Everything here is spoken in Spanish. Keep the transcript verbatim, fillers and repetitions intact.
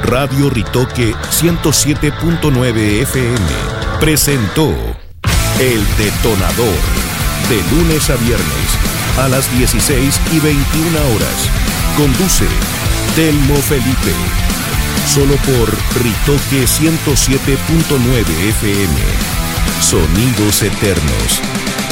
Radio Ritoque ciento siete punto nueve F M presentó El Detonador, de lunes a viernes a las dieciséis y veintiuna horas. Conduce Telmo Felipe. Solo por Ritoque ciento siete punto nueve F M. Sonidos eternos.